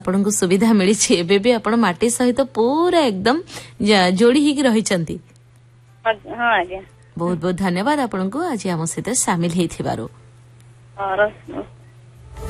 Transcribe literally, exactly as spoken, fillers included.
ଆପଣଙ୍କୁ ସୁବିଧା ମିଳିଛି ଏବେ ବି ଆପଣ ମାଟି ସହିତ ପୁରା ଏକଦମ ଯୋଡି ହେଇକି ରହିଛନ୍ତି। ହଁ ଆଜ୍ଞା। ବହୁତ ବହୁତ ଧନ୍ୟବାଦ ଆପଣଙ୍କୁ ଆଜି ଆମ ସହିତ ସାମିଲ ହେଇଥିବାରୁ।